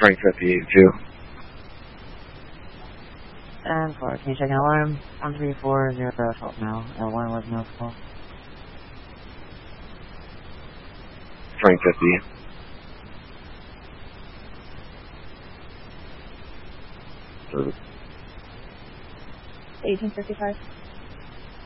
Frank 58-2. And 4, can you check an alarm? 1340 assault now. L1 was no fault. Frank 50. 1855.